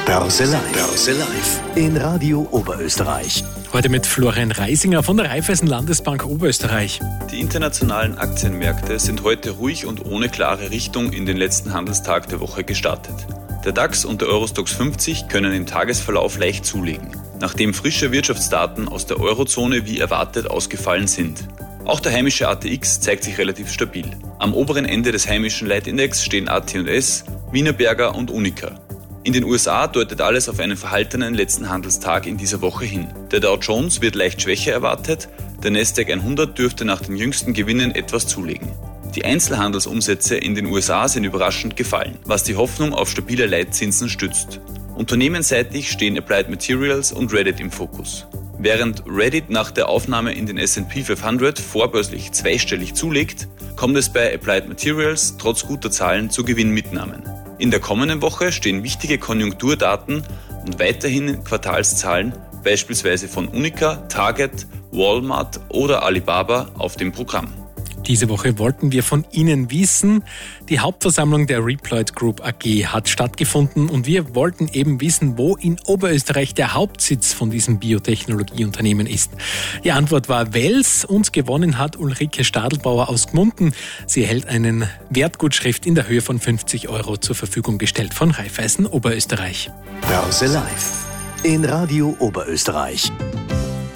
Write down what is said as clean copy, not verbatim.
Börse Live in Radio Oberösterreich. Heute mit Florian Reisinger von der Raiffeisen Landesbank Oberösterreich. Die internationalen Aktienmärkte sind heute ruhig und ohne klare Richtung in den letzten Handelstag der Woche gestartet. Der DAX und der Eurostoxx 50 können im Tagesverlauf leicht zulegen, nachdem frische Wirtschaftsdaten aus der Eurozone wie erwartet ausgefallen sind. Auch der heimische ATX zeigt sich relativ stabil. Am oberen Ende des heimischen Leitindex stehen AT&S, Wienerberger und Unica. In den USA deutet alles auf einen verhaltenen letzten Handelstag in dieser Woche hin. Der Dow Jones wird leicht schwächer erwartet, der Nasdaq 100 dürfte nach den jüngsten Gewinnen etwas zulegen. Die Einzelhandelsumsätze in den USA sind überraschend gefallen, was die Hoffnung auf stabile Leitzinsen stützt. Unternehmensseitig stehen Applied Materials und Reddit im Fokus. Während Reddit nach der Aufnahme in den S&P 500 vorbörslich zweistellig zulegt, kommt es bei Applied Materials trotz guter Zahlen zu Gewinnmitnahmen. In der kommenden Woche stehen wichtige Konjunkturdaten und weiterhin Quartalszahlen, beispielsweise von Unica, Target, Walmart oder Alibaba, auf dem Programm. Diese Woche wollten wir von Ihnen wissen, die Hauptversammlung der Reploid Group AG hat stattgefunden und wir wollten eben wissen, wo in Oberösterreich der Hauptsitz von diesem Biotechnologieunternehmen ist. Die Antwort war Wels und gewonnen hat Ulrike Stadelbauer aus Gmunden. Sie erhält einen Wertgutschrift in der Höhe von 50 € zur Verfügung gestellt von Raiffeisen Oberösterreich. Börse Live in Radio Oberösterreich.